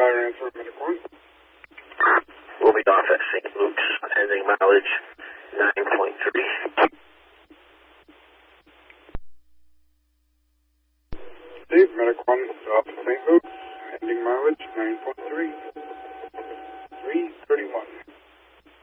Fire affirmative 1. We'll be off at St. Luke's, heading mileage 9.3.